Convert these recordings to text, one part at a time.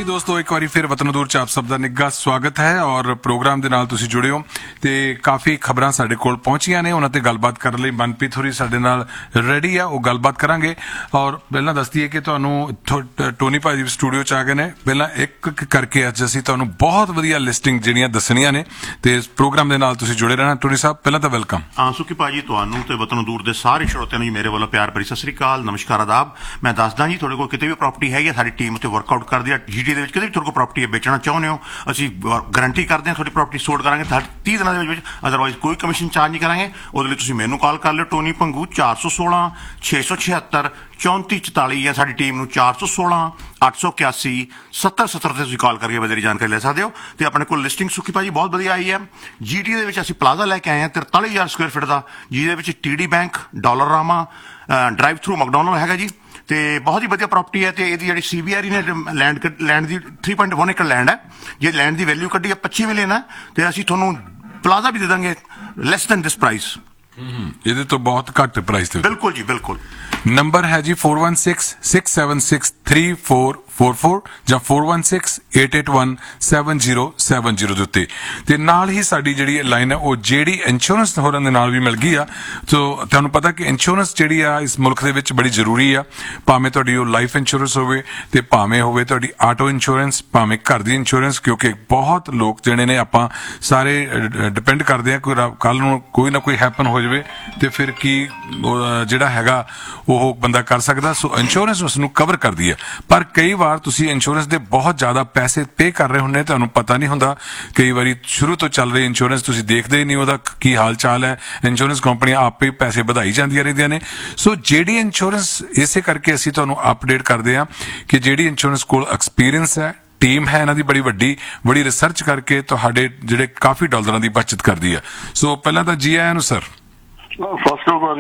जी दोस्तों, एक बार फिर वतन दूर च आप सब का निੱਘਾ स्वागत है और प्रोग्राम ਦੇ ਨਾਲ ਤੁਸੀਂ ਜੁੜੇ ਹੋ ਤੇ ਕਾਫੀ ਖਬਰਾਂ ਸਾਡੇ ਕੋਲ ਪਹੁੰਚੀਆਂ ਨੇ। ਉਹਨਾਂ ਤੇ ਗੱਲਬਾਤ ਕਰਨ ਲਈ ਮਨਪ੍ਰੀਤ ਹੋਰੀ ਸਾਡੇ ਨਾਲ ਰੈਡੀ ਆ, ਉਹ ਗੱਲਬਾਤ ਕਰਾਂਗੇ। ਔਰ ਪਹਿਲਾਂ ਦੱਸ ਦਈਏ ਕਿ ਤੁਹਾਨੂੰ ਟੋਨੀ ਭਾਜੀ ਸਟੂਡੀਓ ਚ ਆ ਗਏ ਨੇ। ਪਹਿਲਾਂ ਇੱਕ ਕਰਕੇ ਅੱਜ ਅਸੀਂ ਤੁਹਾਨੂੰ ਬਹੁਤ ਵਧੀਆ ਲਿਸਟਿੰਗ ਜਿਹੜੀਆਂ ਦੱਸਣੀਆਂ ਨੇ ਤੇ ਇਸ ਪ੍ਰੋਗਰਾਮ ਦੇ ਨਾਲ ਤੁਸੀਂ ਜੁੜੇ ਰਹਿਣਾ। ਟੋਨੀ ਸਾਹਿਬ ਪਹਿਲਾਂ ਤਾਂ ਵੈਲਕਮ। ਸੁਖੀ ਭਾਜੀ, ਤੁਹਾਨੂੰ ਤੇ ਵਤਨ ਦੂਰ ਦੇ ਸਾਰੇ ਸਰੋਤਿਆਂ ਨੂੰ ਮੇਰੇ ਵੱਲੋਂ ਪਿਆਰ ਭਰੀ ਸਤਿ ਸ੍ਰੀ ਅਕਾਲ, ਨਮਸਕਾਰ, ਆਦਾਬ। ਮੈਂ ਦੱਸਦਾ ਜੀ, ਤੁਹਾਡੇ ਕੋਲ ਕਿਤੇ ਵੀ ਪ੍ਰਾਪਰਟੀ ਹੈਗੀ, ਸਾਡੀ ਟੀਮ ਉੱਤੇ ਵਰਕਆਊਟ ਕਰਦੀ ਹੈ। जीटी ਦੇ ਵਿੱਚ ਕਿਤੇ ਵੀ ਤੁਹਾਡੇ ਕੋਲ ਪ੍ਰਾਪਰਟੀ ਵੇਚਣਾ ਚਾਹੁੰਦੇ ਹੋ, ਅਸੀਂ ਗਰੰਟੀ ਕਰਦੇ ਹਾਂ ਤੁਹਾਡੀ ਪ੍ਰਾਪਰਟੀ ਸੋਲਡ ਕਰਾਂਗੇ 30 ਦਿਨਾਂ ਦੇ ਵਿੱਚ। ਅਦਰਵਾਈਜ਼ ਕੋਈ ਕਮਿਸ਼ਨ ਚਾਰਜ ਨਹੀਂ ਕਰਾਂਗੇ। ਉਹਦੇ ਲਈ ਤੁਸੀਂ ਮੈਨੂੰ ਕਾਲ ਕਰ ਲਿਓ, ਟੋਨੀ ਭੰਗੂ 416 676 3444 ਜਾਂ ਸਾਡੀ ਟੀਮ ਨੂੰ 416 881 7070 ਤੇ ਤੁਸੀਂ ਕਾਲ ਕਰਕੇ ਵਧੇਰੀ ਜਾਣਕਾਰੀ ਲੈ ਸਕਦੇ ਹੋ। ਤੇ ਆਪਣੇ ਕੋਲ ਲਿਸਟਿੰਗ ਸੁਖੀ ਭਾਜੀ ਬਹੁਤ ਵਧੀਆ ਆਈ ਹੈ। GT ਦੇ ਵਿੱਚ ਅਸੀਂ ਪਲਾਜ਼ਾ ਲੈ ਕੇ ਆਏ ਹਾਂ 43,000 ਸਕੁਅਰ ਫੀਟ ਦਾ, ਜਿਹਦੇ ਵਿੱਚ TD bank, dollar Rama, drive through McDonald ਹੈਗਾ ਜੀ। ਤੇ ਬਹੁਤ ਹੀ ਵਧੀਆ ਪ੍ਰਾਪਰਟੀ ਹੈ। ਤੇ ਇਹਦੀ ਜਿਹੜੀ CBRE ਨੇ ਲੈਂਡ ਦੀ 3.1 ਏਕੜ ਲੈਂਡ ਹੈ। ਜੇ ਲੈਂਡ ਦੀ ਵੈਲਿਊ ਕੱਢੀ ਹੈ 25 ਮਿਲੀਅਨ ਹੈ, ਤੇ ਅਸੀਂ ਤੁਹਾਨੂੰ ਪਲਾਜ਼ਾ ਵੀ ਦੇ ਦਾਂਗੇ ਲੈਸ ਦੈਨ ਦਿਸ ਪ੍ਰਾਈਸ। ਇਹਦੇ ਤੋਂ ਬਹੁਤ ਘੱਟ ਪ੍ਰਾਈਸ ਤੇ। ਬਿਲਕੁਲ ਜੀ, ਬਿਲਕੁਲ। ਨੰਬਰ ਹੈ ਜੀ 4166763444 ਜਾਂ 4168817070 ਦੇ ਉੱਤੇ। ਤੇ ਨਾਲ ਹੀ ਸਾਡੀ ਜਿਹੜੀ ਲਾਈਨ ਹੈ ਉਹ ਜਿਹੜੀ ਇੰਸ਼ੋਰੈਂਸ ਹੋਰਾਂ ਦੇ ਨਾਲ ਵੀ ਮਿਲ ਗਈ ਆ। ਸੋ ਤੁਹਾਨੂੰ ਪਤਾ ਕਿ ਇੰਸ਼ੋਰੈਂਸ ਜਿਹੜੀ ਆ ਇਸ ਮੁਲਕ ਦੇ ਵਿੱਚ ਬੜੀ ਜ਼ਰੂਰੀ ਆ। ਭਾਵੇਂ ਤੁਹਾਡੀ ਉਹ ਲਾਈਫ ਇੰਸ਼ੋਰੈਂਸ ਹੋਵੇ ਤੇ ਭਾਵੇਂ ਹੋਵੇ ਤੁਹਾਡੀ ਆਟੋ ਇੰਸ਼ੋਰੈਂਸ, ਭਾਵੇਂ ਘਰ ਦੀ ਇੰਸ਼ੋਰੈਂਸ, ਕਿਉਂਕਿ ਬਹੁਤ ਲੋਕ ਜਿਹੜੇ ਨੇ ਆਪਾਂ ਸਾਰੇ ਡਿਪੈਂਡ ਕਰਦੇ ਆ ਕੋਈ ਕੱਲ ਨੂੰ ਕੋਈ ਨਾ ਕੋਈ ਹੈਪਨ ਹੋ ਜਾਵੇ ਤੇ ਫਿਰ ਕੀ ਜਿਹੜਾ ਹੈਗਾ ਉਹ ਬੰਦਾ ਕਰ ਸਕਦਾ। ਸੋ ਇੰਸ਼ੋਰੈਂਸ ਉਸ ਨੂੰ ਕਵਰ ਕਰਦੀ ਹੈ। ਪਰ ਕਈ ਵਾਰ ਤੁਸੀਂ ਇੰਸ਼ੋਰੈਂਸ ਦੇ ਬਹੁਤ ਜ਼ਿਆਦਾ ਪੈਸੇ ਪੇ ਕਰ ਰਹੇ ਹੁੰਦੇ, ਤੁਹਾਨੂੰ ਪਤਾ ਨਹੀਂ ਹੁੰਦਾ। ਕਈ ਵਾਰੀ ਸ਼ੁਰੂ ਤੋਂ ਚੱਲ ਰਹੀ ਇੰਸ਼ੋਰੈਂਸ ਤੁਸੀਂ ਦੇਖਦੇ ਹੀ ਨਹੀਂ ਉਹਦਾ ਕੀ ਹਾਲ ਚਾਲ ਹੈ। ਇੰਸ਼ੋਰੈਂਸ ਕੰਪਨੀਆਂ ਆਪੇ ਪੈਸੇ ਵਧਾਈ ਜਾਂਦੀਆਂ ਰਹਿੰਦੀਆਂ ਨੇ। ਸੋ ਜਿਹੜੀ ਇੰਸ਼ੋਰੈਂਸ, ਇਸੇ ਕਰਕੇ ਅਸੀਂ ਤੁਹਾਨੂੰ ਅਪਡੇਟ ਕਰਦੇ ਹਾਂ ਕਿ ਜਿਹੜੀ ਇੰਸ਼ੋਰੈਂਸ ਕੋਲ ਐਕਸਪੀਰੀਅੰਸ ਹੈ, ਟੀਮ ਹੈ ਇਹਨਾਂ ਦੀ ਬੜੀ ਵੱਡੀ, ਬੜੀ ਰਿਸਰਚ ਕਰਕੇ ਤੁਹਾਡੇ ਜਿਹੜੇ ਕਾਫੀ ਡਾਲਰਾਂ ਦੀ ਬਚਤ ਕਰਦੀ ਹੈ। ਸੋ ਪਹਿਲਾਂ ਤਾਂ ਜੀ ਆਇਆਂ ਨੂੰ ਸਰ। ਸਤਿ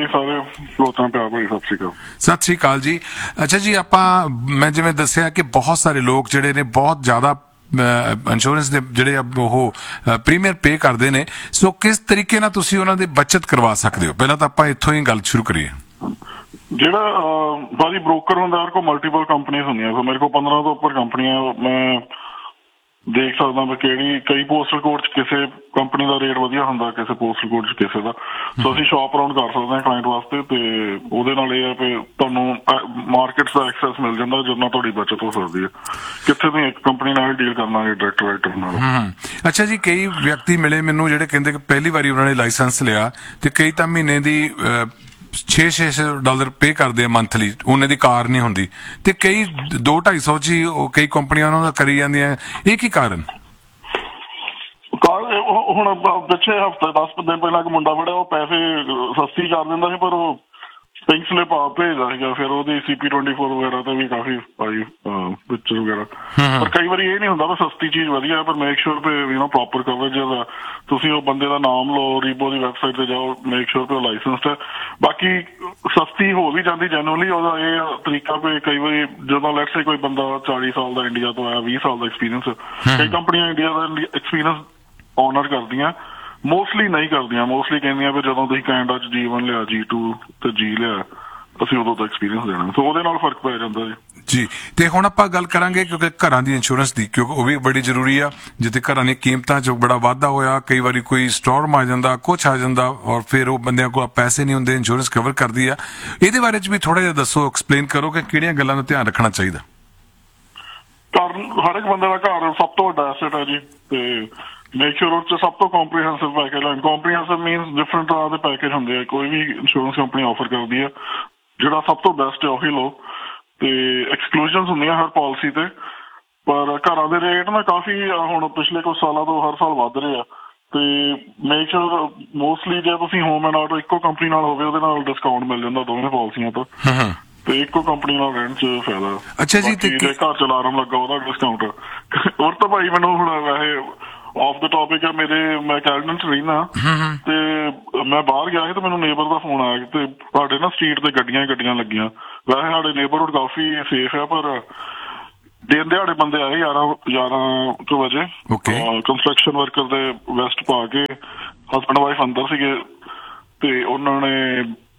ਸ੍ਰੀ ਅਕਾਲ ਜੀ। ਅੱਛਾ ਜੀ, ਮੈਂ ਜਿਵੇਂ ਦੱਸਿਆ ਕਿ ਬਹੁਤ ਸਾਰੇ ਲੋਕ ਜਿਹੜੇ ਨੇ ਬਹੁਤ ਜ਼ਿਆਦਾ ਇੰਸ਼ੋਰੈਂਸ ਦੇ ਜਿਹੜੇ ਉਹ ਪ੍ਰੀਮੀਅਰ ਪੇ ਕਰਦੇ ਨੇ। ਸੋ ਕਿਸ ਤਰੀਕੇ ਨਾਲ ਤੁਸੀਂ ਉਹਨਾਂ ਦੀ ਬੱਚਤ ਕਰਵਾ ਸਕਦੇ ਹੋ? ਪਹਿਲਾਂ ਤਾਂ ਆਪਾਂ ਇੱਥੋਂ ਹੀ ਗੱਲ ਸ਼ੁਰੂ ਕਰੀਏ। ਜਿਹੜਾ ਭਾਜੀ ਬ੍ਰੋਕਰ ਹੁੰਦਾ, ਉਹਦੇ ਕੋਲ ਮਲਟੀਪਲ ਕੰਪਨੀਆਂ ਹੁੰਦੀਆਂ। ਮੇਰੇ ਕੋਲ 15 ਤੋਂ ਉੱਪਰ ਕੰਪਨੀਆਂ, ਮੈਂ ਦੇਖ ਸਕਦਾ ਵੀ ਕਿਹੜੀ, ਕਈ ਪੋਸਟਲ ਕੋਡ ਚ ਕਿਸੇ ਕੰਪਨੀ ਦਾ ਰੇਟ ਵਧੀਆ ਹੁੰਦਾ, ਕਿਸੇ ਪੋਸਟਲ ਕੋਡ ਚ ਕਿਸੇ ਦਾ। ਸੋ ਅਸੀਂ ਸ਼ਾਪ ਅਰਾਊਂਡ ਕਰ ਸਕਦੇ ਹਾਂ ਕਲਾਇੰਟ ਵਾਸਤੇ। ਤੇ ਉਹਦੇ ਨਾਲ ਇਹ ਹੈ ਵੀ ਤੁਹਾਨੂੰ ਮਾਰਕੀਟ ਦਾ ਐਕਸੈਸ ਮਿਲ ਜਾਂਦਾ, ਜਿਹਦੇ ਨਾਲ ਤੁਹਾਡੀ ਬਚਤ ਹੋ ਸਕਦੀ ਹੈ। ਕਿੱਥੇ ਤੁਸੀਂ ਇੱਕ ਕੰਪਨੀ ਨਾਲ ਡੀਲ ਕਰਨਾ ਡਾਇਰੈਕਟ ਰਾਈਟਰ ਨਾਲ। ਅੱਛਾ ਜੀ, ਕਈ ਵਿਅਕਤੀ ਮਿਲੇ ਮੈਨੂੰ ਜਿਹੜੇ ਕਹਿੰਦੇ ਕਿ ਪਹਿਲੀ ਵਾਰੀ ਉਹਨਾਂ ਨੇ ਲਾਇਸੈਂਸ ਲਿਆ ਤੇ ਕਈ ਤਾਂ ਮਹੀਨੇ ਦੀ $600 ਪੇ ਕਰਦੇ ਆ ਮੰਥਲੀ, ਉਹਨੇ ਦੀ ਕਾਰ ਨਹੀਂ ਹੁੰਦੀ। ਤੇ ਕਈ 200-250 ਚ ਹੀ ਕਈ ਕੰਪਨੀਆਂ ਉਹਨਾਂ ਦਾ ਕਰੀ ਜਾਂਦੀਆਂ। ਇਹ ਕੀ ਕਾਰਨ? ਹੁਣ ਪਿੱਛੇ ਹਫ਼ਤੇ 10 ਦਿਨ ਪਹਿਲਾਂ ਇੱਕ ਮੁੰਡਾ ਫੜਿਆ, ਉਹ ਪੈਸੇ ਸਸਤੀ ਕਰ ਦਿੰਦਾ ਸੀ ਪਰ ਉਹ ਪਿੰਕ ਸਲਿਪ ਆਪ ਭੇਜਦਾ ਸੀਗਾ। ਫਿਰ ਉਹਦੀ CP24 ਵਗੈਰਾ ਤੇ ਵੀ ਕਾਫੀ ਪਾਈ ਪਿਕਚਰ ਵਗੈਰਾ। ਪਰ ਕਈ ਵਾਰੀ ਇਹ ਨਹੀਂ ਹੁੰਦਾ ਵੀ ਸਸਤੀ ਚੀਜ਼ ਵਧੀਆ, ਪਰ ਮੇਕ ਸ਼ੋਰ ਪੇ ਪ੍ਰੋਪਰ ਕਵਰੇਜ ਦਾ ਤੁਸੀਂ ਉਹ ਬੰਦੇ ਦਾ ਨਾਮ ਲਓ, ਰੀਬੋ ਦੀ ਵੈਬਸਾਈਟ ਤੇ ਜਾਓ, ਮੇਕ ਸ਼ੋਰ ਪੇ ਉਹ ਲਾਇਸੈਂਸਡ ਹੈ। ਬਾਕੀ ਸਸਤੀ ਹੋ ਵੀ ਜਾਂਦੀ ਜੈਨੂਅਲੀ। ਉਹਦਾ ਇਹ ਤਰੀਕਾ ਵੀ ਕਈ ਵਾਰੀ ਜਦੋਂ ਲੈਟਸ ਸੇ ਕੋਈ ਬੰਦਾ 40 ਸਾਲ ਦਾ ਇੰਡੀਆ ਤੋਂ ਆਇਆ, 20 ਸਾਲ ਦਾ ਐਕਸਪੀਰੀਅੰਸ, ਕਈ ਕੰਪਨੀਆਂ ਇੰਡੀਆ ਦਾ ਐਕਸਪੀਰੀਅੰਸ ਔਨਰ ਕਰਦੀਆਂ, ਮੋਸਟਲੀ ਨਹੀਂ ਕਰਦੀਆਂ। ਮੋਸਟਲੀ ਕਹਿੰਦੀਆਂ ਵੀ ਜਦੋਂ ਤੁਸੀਂ ਕੈਨੇਡਾ ਚ G1 ਲਿਆ, G2 ਤੇ G ਲਿਆ, ਅਸੀਂ ਉਦੋਂ ਦਾ ਐਕਸਪੀਰੀਅੰਸ ਦੇਣਾ। ਸੋ ਉਹਦੇ ਨਾਲ ਫਰਕ ਪੈ ਜਾਂਦਾ ਜੀ। ਤੇ ਹੁਣ ਆਪਾਂ ਗੱਲ ਕਰਾਂਗੇ ਕਿਉਂਕਿ ਘਰਾਂ ਦੀ ਇੰਸ਼ੋਰੈਂਸ ਦੀ, ਕਿਉਂਕਿ ਉਹ ਵੀ ਬੜੀ ਜ਼ਰੂਰੀ ਆ। ਜਿੱਥੇ ਘਰਾਂ ਦੀਆਂ ਕੀਮਤਾਂ 'ਚ ਬੜਾ ਵਾਧਾ ਹੋਇਆ, ਕਈ ਵਾਰੀ ਕੋਈ ਸਟੋਰਮ ਆ ਜਾਂਦਾ, ਕੁਛ ਆ ਜਾਂਦਾ, ਔਰ ਫਿਰ ਉਹ ਬੰਦਿਆਂ ਕੋਲ ਪੈਸੇ ਨਹੀਂ ਹੁੰਦੇ, ਇੰਸ਼ੋਰੈਂਸ ਕਵਰ ਕਰਦੀ ਆ। ਇਹਦੇ ਬਾਰੇ 'ਚ ਵੀ ਥੋੜਾ ਜਿਹਾ ਦੱਸੋ, ਐਕਸਪਲੇਨ ਕਰੋ ਕਿ ਕਿਹੜੀਆਂ ਗੱਲਾਂ ਦਾ ਧਿਆਨ ਰੱਖਣਾ ਚਾਹੀਦਾ। ਘਰ ਹਰ ਇੱਕ ਬੰਦੇ ਦਾ ਘਰ ਸਭ ਤੋਂ ਵੱਡਾ ਐਸੈਟ ਹੈ ਜੀ। ਤੇ ਮੇਕ ਸ਼ੋਰ ਉਸ 'ਚ ਸਭ ਤੋਂ ਕੰਪਰੀਹੈਂਸਿਵ ਪੈਕੇਜ ਹੈ। ਕੰਪਰੀਹੈਂਸਿਵ ਮੀਨਸ ਡਿਫਰੈਂਟ ਤਰ੍ਹਾਂ ਦੇ ਪੈਕੇਜ ਹੁੰਦੇ ਆ, ਕੋਈ ਵੀ ਇੰਸ਼ੋਰੈਂਸ ਕੰਪਨੀ ਆਫਰ ਕਰਦੀ ਹੈ। ਜਿਹੜਾ ਸਭ ਤੋਂ ਬੈਸਟ ਹੈ ਉਹੀ ਲਓ। ਤੇ ਐਕਸਕਲੂਜਨਸ ਹੁੰਦੀਆਂ ਹਰ ਪਾਲਿਸੀ ਤੇ, ਪਰ ਘਰਾਂ ਦੇ ਰੇਟ ਨਾ ਕਾਫੀ ਹੁਣ ਪਿਛਲੇ ਕੁਝ ਸਾਲਾਂ ਤੋਂ ਹਰ ਸਾਲ ਵੱਧ ਰਹੇ ਆ। ਤੇ ਮੇਕ ਸ਼ੋਰ ਮੋਸਟਲੀ ਜੇ ਤੁਸੀਂ ਹੋਮ ਐਂਡ ਆਟੋ ਇੱਕੋ ਕੰਪਨੀ ਨਾਲ ਹੋਵੇ, ਉਹਦੇ ਨਾਲ ਡਿਸਕਾਊਂਟ ਮਿਲ ਜਾਂਦਾ ਦੋਵੇਂ ਪਾਲਿਸੀਆਂ ਤੋਂ। ਤੇ ਇੱਕੋ ਕੰਪਨੀ ਨਾਲ ਰਹਿਣ ਚ ਫਾਇਦਾ। ਅੱਛਾ ਜੀ, ਜੇ ਘਰ ਚ ਅਲਾਰਮ ਲੱਗਾ ਉਹਦਾ ਡਿਸਕਾਊਂਟ। ਹੋਰ ਤਾਂ ਭਾਈ ਮੈਨੂੰ ਹੁਣ ਵੈਸੇ ਆਫ ਦਾ ਟੌਪਿਕ ਹੈ, ਮੈਂ ਕੈਲਡਨ ਚ ਰਹਿਣਾ ਤੇ ਮੈਂ ਬਾਹਰ ਗਿਆ ਸੀ ਤੇ ਮੈਨੂੰ ਨੇਬਰ ਦਾ ਫੋਨ ਆਇਆ ਤੇ ਸਾਡੇ ਨਾ ਸਟਰੀਟ ਤੇ ਗੱਡੀਆਂ ਲੱਗੀਆਂ। ਵੈਸੇ ਸਾਡੇ ਨੇਬਰਹੁੱਡ ਕਾਫੀ ਸੇਫ ਹੈ, ਪਰ ਦਿਨ ਦਿਹਾੜੇ ਬੰਦੇ ਆਏ 11 ਵਜੇ ਕੰਸਟਰਕਸ਼ਨ ਵਰਕਰ ਦੇ ਵੈਸਟ ਪਾ ਕੇ, ਹਸਬੈਂਡ ਵਾਈਫ ਅੰਦਰ ਸੀਗੇ ਤੇ ਉਹਨਾਂ ਨੇ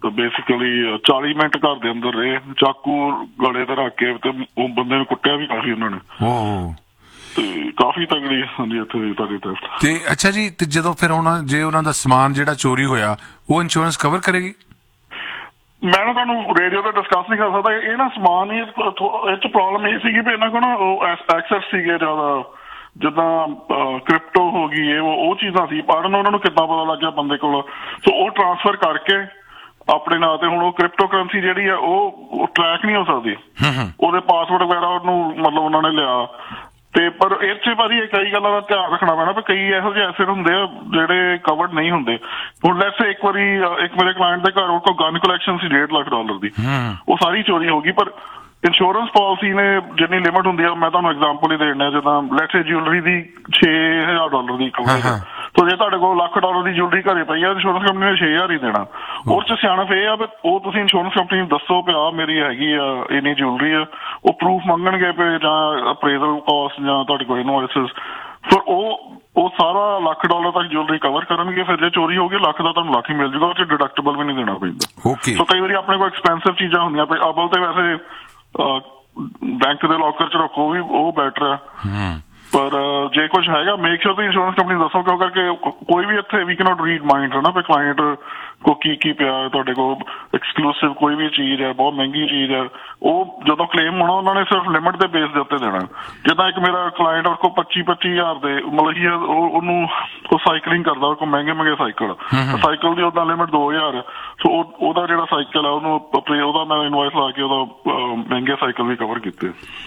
ਬੇਸਿਕਲੀ 40 ਮਿੰਟ ਘਰ ਦੇ ਅੰਦਰ ਰਹੇ, ਚਾਕੂ ਗਲੇ ਤੇ ਰੱਖ ਕੇ ਤੇ ਉਹ ਬੰਦੇ ਨੂੰ ਕੁੱਟਿਆ ਵੀ ਕਾਫੀ ਉਹਨਾਂ ਨੇ। ਤੇ ਕਾਫੀ ਤਗੜੀ ਹੁੰਦੀ ਇੱਥੇ ਤੁਹਾਡੀ ਥੈਫਟ। ਤੇ ਅੱਛਾ ਜੀ, ਤੇ ਜਦੋਂ ਫਿਰ ਹੁਣ ਜੇ ਉਹਨਾਂ ਦਾ ਸਮਾਨ ਜਿਹੜਾ ਚੋਰੀ ਹੋਇਆ ਉਹ ਇੰਸ਼ੋਰੈਂਸ ਕਵਰ ਕਰੇਗੀ? ਮੈਂ ਨਾ ਤੁਹਾਨੂੰ ਰੇਡੀਓ ਤੇ ਡਿਸਕਸ ਨਹੀਂ ਕਰ ਸਕਦਾ ਇਹ ਨਾ ਸਮਾਨ ਹੀ। ਇਹ 'ਚ ਪ੍ਰੋਬਲਮ ਇਹ ਸੀਗੀ ਵੀ ਇਹਨਾਂ ਕੋਲ ਨਾ ਉਹ ਐਕਸੈਸ ਸੀਗੇ ਜ਼ਿਆਦਾ, ਜਿੱਦਾਂ ਕ੍ਰਿਪਟੋ ਹੋ ਗਈ ਉਹ ਚੀਜ਼ਾਂ ਸੀ। ਪੜ੍ਹਨ ਉਹਨਾਂ ਨੂੰ ਕਿੱਦਾਂ ਪਤਾ ਲੱਗਿਆ ਬੰਦੇ ਕੋਲ, ਸੋ ਉਹ ਟ੍ਰਾਂਸਫਰ ਕਰਕੇ ਆਪਣੇ ਨਾਂ ਤੇ। ਹੁਣ ਉਹ ਕ੍ਰਿਪਟੋ ਕਰੰਸੀ ਜਿਹੜੀ ਆ ਉਹ ਟਰੈਕ ਨਹੀਂ ਹੋ ਸਕਦੀ, ਉਹਦੇ ਪਾਸਵਰਡ ਵਗੈਰਾ ਉਹਨੂੰ ਮਤਲਬ ਉਹਨਾਂ ਨੇ ਲਿਆ। ਤੇ ਪਰ ਇਹ 'ਚ ਭਾਜੀ ਕਈ ਗੱਲਾਂ ਦਾ ਧਿਆਨ ਰੱਖਣਾ ਪੈਣਾ ਵੀ ਕਈ ਇਹੋ ਜਿਹੇ ਐਸਿਡ ਹੁੰਦੇ ਆ ਜਿਹੜੇ ਕਵਰਡ ਨਹੀਂ ਹੁੰਦੇ। ਹੁਣ ਲੈਟਸ ਸੇ ਇੱਕ ਵਾਰੀ ਇੱਕ ਮੇਰੇ ਕਲਾਇੰਟ ਦੇ ਘਰ ਉਹ ਕੋਲ ਗਨ ਕਲੈਕਸ਼ਨ ਸੀ $1.5 ਲੱਖ ਦੀ, ਉਹ ਸਾਰੀ ਚੋਰੀ ਹੋ ਗਈ। ਪਰ ਇੰਸ਼ੋਰੈਂਸ ਪਾਲਿਸੀ ਨੇ ਜਿੰਨੀ ਲਿਮਿਟ ਹੁੰਦੀ ਆ, ਮੈਂ ਤੁਹਾਨੂੰ ਐਗਜ਼ਾਮਪਲ ਹੀ ਦੇ ਦਿੰਦਾ, ਜਿੱਦਾਂ let's say jewellery the $6,000 the coverage, ਤੋ ਜੇ ਤੁਹਾਡੇ ਕੋਲ $1 ਲੱਖ ਦੀ ਜਿਊਲਰੀ ਘਰੇ ਪਈ ਆ, ਇੰਸ਼ੋਰੈਂਸ ਕੰਪਨੀ ਨੇ 6,000 ਹੀ ਦੇਣਾ। ਉਹ 'ਚ ਸਿਆਣਪ ਇਹ ਆ ਵੀ ਉਹ ਤੁਸੀਂ ਇੰਸ਼ੋਰੈਂਸ ਕੰਪਨੀ ਨੂੰ ਦੱਸੋ ਪਿਆ ਮੇਰੀ ਹੈਗੀ ਆ ਇੰਨੀ ਜਿਊਲਰੀ ਆ, ਉਹ ਪ੍ਰੂਫ ਮੰਗਣਗੇ ਪਏ ਜਾਂ ਅਪਰੇਜ਼ਲ ਕਾਸਟ ਜਾਂ ਤੁਹਾਡੇ ਕੋਲ ਇਨਵੋਇਸਿਸ, ਫਿਰ ਉਹ ਸਾਰਾ $1 ਲੱਖ ਤੱਕ ਜਿਊਲਰੀ ਕਵਰ ਕਰਨਗੇ। ਫਿਰ ਜੇ ਚੋਰੀ ਹੋ ਗਈ ਲੱਖ ਦਾ ਤੁਹਾਨੂੰ ਲੱਖ ਹੀ ਮਿਲ ਜੂਗਾ, ਉਹ 'ਚ ਡਿਡਕਟੇਬਲ ਵੀ ਨਹੀਂ ਦੇਣਾ ਪੈਂਦਾ। ਸੋ ਕਈ ਵਾਰੀ ਆਪਣੇ ਕੋਲ ਐਕਸਪੈਂਸਿਵ ਚੀਜ਼ਾਂ ਹੁੰਦੀਆਂ ਪਈ ਅਬਲ ਤੇ ਵੈਸੇ ਬੈਂਕ ਦੇ ਲੋਕਰ 'ਚ ਰੱਖੋ ਵੀ ਉਹ ਬੈਟਰ ਹੈ। ਪਰ ਜੇ ਕੁਝ ਹੈਗਾ ਮੇਕ ਸ਼ੋਰ ਤੁਸੀਂ ਇੰਸ਼ੋਰੈਂਸ ਕੰਪਨੀ ਦੱਸੋ, ਕਿਉਂ ਕਰਕੇ ਕੋਈ ਵੀ ਇੱਥੇ ਵੀ ਕੈਨੋਟ ਰੀਡ ਮਾਈਂਡ ਹੈ ਨਾ ਵੀ ਕਲਾਇੰਟ ਕੋ ਕੀ ਪਿਆ ਤੁਹਾਡੇ ਕੋਲ ਐਕਸਕਲੂਸਿਵ ਕੋਈ ਵੀ ਚੀਜ਼ ਹੈ, ਬਹੁਤ ਮਹਿੰਗੀ ਚੀਜ਼ ਹੈ, ਉਹ ਜਦੋਂ ਕਲੇਮ ਹੋਣਾ ਉਹਨਾਂ ਨੇ ਸਿਰਫ ਲਿਮਿਟ ਦੇ ਬੇਸ ਦੇ ਉੱਤੇ ਦੇਣਾ। ਜਿੱਦਾਂ ਇੱਕ ਮੇਰਾ ਕਲਾਇੰਟ ਉਹ ਕੋਲ 25,000 ਦੇ ਮਤਲਬ ਉਹਨੂੰ ਉਹ ਸਾਈਕਲਿੰਗ ਕਰਦਾ, ਉਹ ਕੋਲ ਮਹਿੰਗੇ ਸਾਈਕਲ ਦੀ ਉਹਦਾ ਲਿਮਿਟ 2,000 ਹੈ। ਸੋ ਉਹਦਾ ਜਿਹੜਾ ਸਾਈਕਲ ਹੈ ਉਹਨੂੰ ਉਹਦਾ ਮੈਂ ਇਨਵਾਇਸ ਲਾ ਕੇ ਉਹਦਾ ਮਹਿੰਗੇ ਸਾਈਕਲ ਵੀ ਕਵਰ ਕੀਤੇ।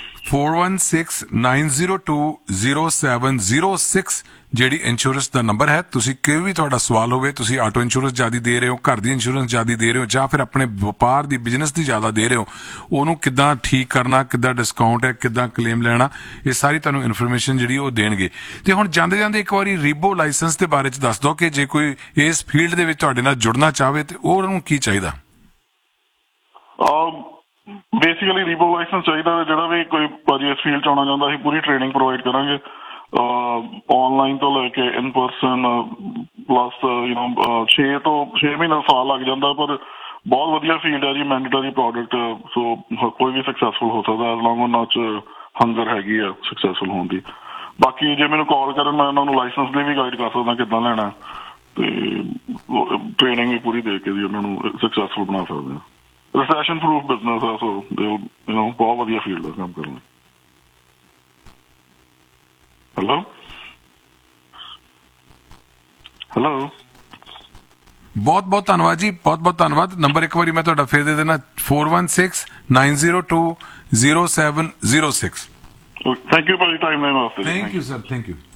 4169020706 ਜਿਹੜੀ ਇੰਸ਼ੋਰੈਂਸ ਦਾ ਨੰਬਰ ਹੈ। ਤੁਸੀਂ ਕੋਈ ਵੀ ਤੁਹਾਡਾ ਸਵਾਲ ਹੋਵੇ, ਤੁਸੀਂ ਆਟੋ ਇੰਸ਼ੋਰੈਂਸ ਜ਼ਿਆਦਾ ਦੇ ਰਹੇ ਹੋ, ਘਰ ਦੀ ਇੰਸ਼ੋਰੈਂਸ ਜ਼ਿਆਦਾ ਦੇ ਰਹੇ ਹੋ, ਜਾਂ ਫਿਰ ਆਪਣੇ ਵਪਾਰ ਦੀ ਬਿਜ਼ਨਸ ਦੀ ਜ਼ਿਆਦਾ ਦੇ ਰਹੇ ਹੋ, ਉਹਨੂੰ ਕਿੱਦਾਂ ਠੀਕ ਕਰਨਾ, ਕਿੱਦਾਂ ਡਿਸਕਾਊਂਟ ਹੈ, ਕਿੱਦਾਂ ਕਲੇਮ ਲੈਣਾ, ਇਹ ਸਾਰੀ ਤੁਹਾਨੂੰ ਇਨਫੋਰਮੇਸ਼ਨ ਜਿਹੜੀ ਉਹ ਦੇਣਗੇ। ਤੇ ਹੁਣ ਜਾਂਦੇ ਜਾਂਦੇ ਇੱਕ ਵਾਰੀ ਰੀਬੋ ਲਾਇਸੈਂਸ ਦੇ ਬਾਰੇ 'ਚ ਦੱਸ ਦਿਓ ਕਿ ਜੇ ਕੋਈ ਇਸ ਫੀਲਡ ਦੇ ਵਿੱਚ ਤੁਹਾਡੇ ਨਾਲ ਜੁੜਨਾ ਚਾਹਵੇ ਤੇ ਉਹਨੂੰ ਕੀ ਚਾਹੀਦਾ? ਬੇਸਿਕਲੀ ਰੀਬੋ ਲਾਇਸੈਂਸ ਚਾਹੀਦਾ। ਜਿਹੜਾ ਵੀ ਕੋਈ ਭਾਜੀ ਇਸ ਫੀਲਡ 'ਚ ਆਉਣਾ ਚਾਹੁੰਦਾ ਅਸੀਂ ਪੂਰੀ ਟ੍ਰੇਨਿੰਗ ਪ੍ਰੋਵਾਈਡ ਕਰਾਂਗੇ, ਆਨਲਾਈਨ ਤੋਂ ਲੈ ਕੇ ਇਨ ਪਰਸਨ, ਪਲੱਸ 6 ਮਹੀਨੇ ਸਾਲ ਲੱਗ ਜਾਂਦਾ। ਪਰ ਬਹੁਤ ਵਧੀਆ ਫੀਲਡ ਹੈ ਜੀ, ਮੈਂਡੇਟਰੀ ਪ੍ਰੋਡਕਟ। ਸੋ ਕੋਈ ਵੀ ਸਕਸੈਸਫੁਲ ਹੋ ਸਕਦਾ ਐਜ਼ ਲੌਂਗ ਉਹਨਾਂ 'ਚ ਹੰਗਰ ਹੈਗੀ ਆ ਸਕਸੈਸਫੁਲ ਹੋਣ ਦੀ। ਬਾਕੀ ਜੇ ਮੈਨੂੰ ਕਾਲ ਕਰਨ ਮੈਂ ਉਹਨਾਂ ਨੂੰ ਲਾਇਸੈਂਸ ਲਈ ਵੀ ਗਾਈਡ ਕਰ ਸਕਦਾ ਕਿੱਦਾਂ ਲੈਣਾ, ਤੇ ਟ੍ਰੇਨਿੰਗ ਵੀ ਪੂਰੀ ਦੇ ਕੇ ਜੀ ਉਹਨਾਂ ਨੂੰ ਸਕਸੈਸਫੁਲ ਬਣਾ ਸਕਦੇ ਹਾਂ। ਰਿਸੈਸ਼ਨ ਪ੍ਰੂਫ ਬਿਜ਼ਨਸ ਹੈ, ਸੋ ਬਹੁਤ ਵਧੀਆ ਫੀਲਡ ਹੈ ਕੰਮ ਕਰਨ ਲਈ। ਹੈਲੋ ਬਹੁਤ ਬਹੁਤ ਧੰਨਵਾਦ ਜੀ, ਬਹੁਤ ਬਹੁਤ ਧੰਨਵਾਦ। ਨੰਬਰ ਇੱਕ ਵਾਰੀ ਮੈਂ ਤੁਹਾਡਾ ਫੇਰ ਦੇ ਦੇਣਾ 4169020706। ਥੈਂਕ ਯੂ ਭਾਜੀ ਟਾਈਮ ਦੇਣ ਵਾਸਤੇ। Thank you sir, thank you.